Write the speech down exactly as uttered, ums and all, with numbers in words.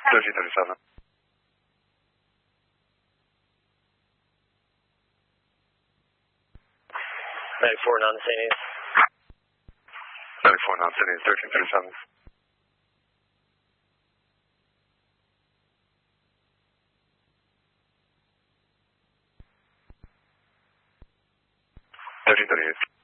thirteen thirty-seven. ninety-four non-Sanies. ninety-four non-Sanies, thirteen thirty-seven. thirteen thirty-eight.